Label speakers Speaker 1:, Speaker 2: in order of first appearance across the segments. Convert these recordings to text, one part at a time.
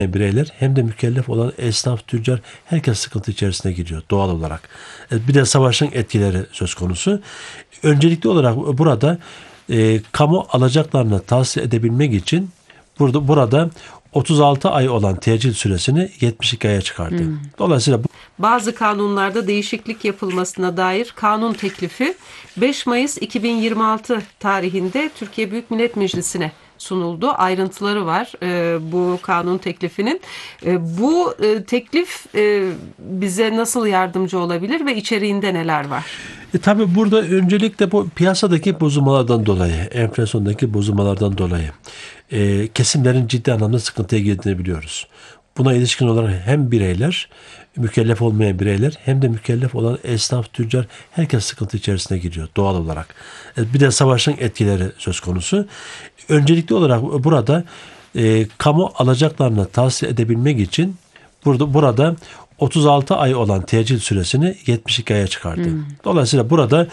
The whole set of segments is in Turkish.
Speaker 1: bireyler hem de mükellef olan esnaf, tüccar herkes sıkıntı içerisine giriyor doğal olarak. Bir de savaşın etkileri söz konusu. Öncelikli olarak burada kamu alacaklarını tahsil edebilmek için burada 36 ay olan tecil süresini 72 aya çıkardı. Dolayısıyla
Speaker 2: bazı kanunlarda değişiklik yapılmasına dair kanun teklifi 5 Mayıs 2026 tarihinde Türkiye Büyük Millet Meclisi'ne sunuldu. Ayrıntıları var bu kanun teklifinin. Bu teklif bize nasıl yardımcı olabilir ve içeriğinde neler var?
Speaker 1: Tabii burada öncelikle bu piyasadaki bozulmalardan dolayı, enflasyondaki bozulmalardan dolayı kesimlerin ciddi anlamda sıkıntıya girdiğini biliyoruz. Buna ilişkin olarak hem bireyler, mükellef olmayan bireyler hem de mükellef olan esnaf, tüccar herkes sıkıntı içerisine giriyor doğal olarak. Bir de savaşın etkileri söz konusu. Öncelikli olarak burada kamu alacaklarını tahsil edebilmek için burada 36 ay olan tecil süresini 72 aya çıkardı. Dolayısıyla burada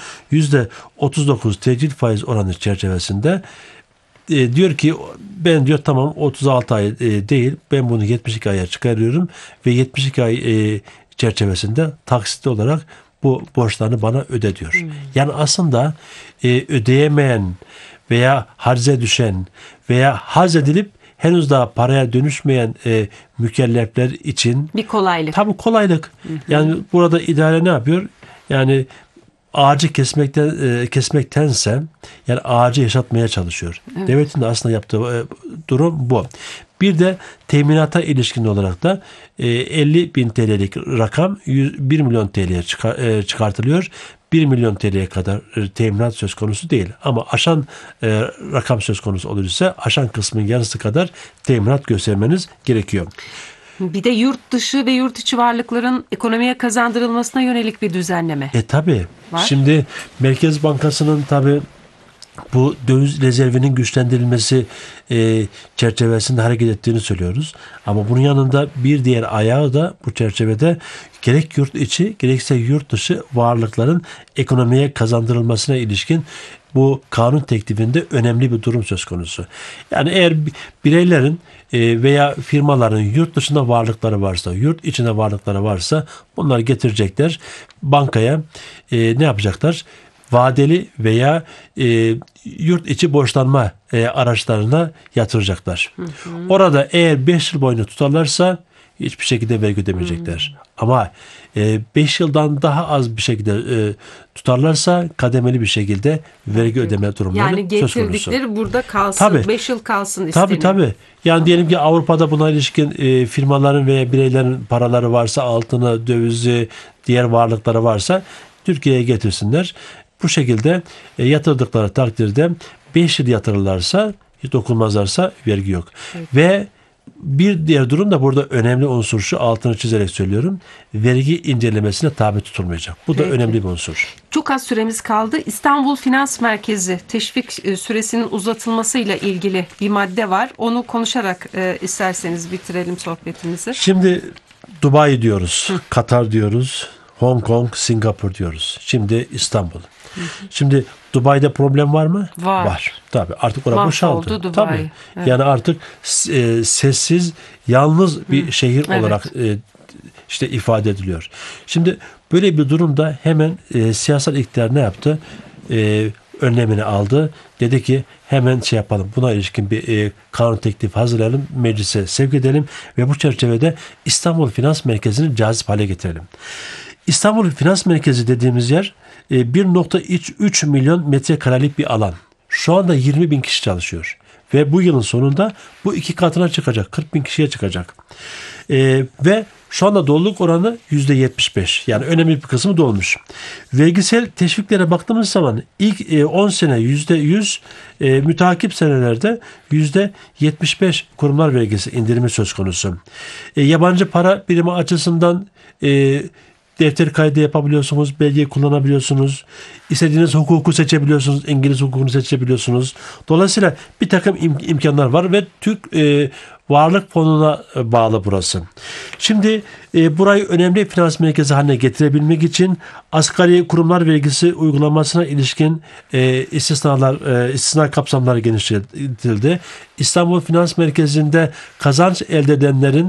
Speaker 1: %39 tecil faiz oranı çerçevesinde diyor ki ben diyor tamam 36 ay değil ben bunu 72 aya çıkarıyorum ve 72 ay çerçevesinde taksitli olarak bu borçlarını bana öde diyor. Yani aslında ödeyemeyen veya harca düşen veya harc edilip henüz daha paraya dönüşmeyen mükellefler için
Speaker 2: bir kolaylık.
Speaker 1: Tabii kolaylık. Yani burada idare ne yapıyor? Yani ağacı kesmektense yani ağacı yaşatmaya çalışıyor. Evet. Devletin de aslında yaptığı durum bu. Bir de teminata ilişkin olarak da 50 bin TL'lik rakam 1 milyon TL'ye çıkartılıyor. 1 milyon TL'ye kadar teminat söz konusu değil. Ama aşan rakam söz konusu olursa aşan kısmın yarısı kadar teminat göstermeniz gerekiyor.
Speaker 2: Bir de yurt dışı ve yurt içi varlıkların ekonomiye kazandırılmasına yönelik bir düzenleme.
Speaker 1: Tabii. Şimdi Merkez Bankası'nın tabii bu döviz rezervinin güçlendirilmesi çerçevesinde hareket ettiğini söylüyoruz. Ama bunun yanında bir diğer ayağı da bu çerçevede gerek yurt içi gerekse yurt dışı varlıkların ekonomiye kazandırılmasına ilişkin bu kanun teklifinde önemli bir durum söz konusu. Yani eğer bireylerin veya firmaların yurt dışında varlıkları varsa, yurt içinde varlıkları varsa bunları getirecekler. Bankaya ne yapacaklar? Vadeli veya yurt içi borçlanma araçlarına yatıracaklar. Orada eğer 5 yıl boyunca tutarlarsa hiçbir şekilde vergi ödemeyecekler. Ama 5 yıldan daha az bir şekilde tutarlarsa kademeli bir şekilde vergi ödeme durumları söz konusu.
Speaker 2: Yani getirdikleri burada kalsın, 5 yıl kalsın isteniyor.
Speaker 1: Tabii. Yani diyelim ki Avrupa'da buna ilişkin firmaların veya bireylerin paraları varsa, altını, dövizi, diğer varlıkları varsa Türkiye'ye getirsinler. Bu şekilde yatırdıkları takdirde 5 yıl yatırırlarsa, hiç dokunmazlarsa vergi yok. Evet. Ve bir diğer durum da burada önemli unsur şu, altını çizerek söylüyorum. Vergi incelemesine tabi tutulmayacak. Bu da önemli bir unsur.
Speaker 2: Çok az süremiz kaldı. İstanbul Finans Merkezi teşvik süresinin uzatılmasıyla ilgili bir madde var. Onu konuşarak isterseniz bitirelim sohbetimizi.
Speaker 1: Şimdi Dubai diyoruz, Katar diyoruz, Hong Kong, Singapur diyoruz. Şimdi İstanbul. Şimdi Dubai'de problem var mı? Var. Tabii artık orası boşaldı. Tabii. Evet. Yani artık sessiz, yalnız bir şehir olarak işte ifade ediliyor. Şimdi böyle bir durumda hemen siyasal iktidar ne yaptı? Önlemini aldı. Dedi ki hemen yapalım. Buna ilişkin bir kanun teklifi hazırlayalım. Meclise sevk edelim ve bu çerçevede İstanbul Finans Merkezi'ni cazip hale getirelim. İstanbul Finans Merkezi dediğimiz yer 1.3 milyon metrekarelik bir alan. Şu anda 20 bin kişi çalışıyor. Ve bu yılın sonunda bu 2 katına çıkacak. 40 bin kişiye çıkacak. Ve şu anda doluluk oranı %75. Yani önemli bir kısmı dolmuş. Vergisel teşviklere baktığımız zaman ilk 10 sene %100, müteakip senelerde %75 kurumlar vergisi indirimi söz konusu. Yabancı para birimi açısından defter kaydı yapabiliyorsunuz, belgeyi kullanabiliyorsunuz. İstediğiniz hukuku seçebiliyorsunuz, İngiliz hukukunu seçebiliyorsunuz. Dolayısıyla bir takım imkanlar var ve Türk Varlık fonuna bağlı burası. Şimdi burayı önemli finans merkezi haline getirebilmek için asgari kurumlar vergisi uygulamasına ilişkin istisna kapsamları genişletildi. İstanbul Finans Merkezi'nde kazanç elde edenlerin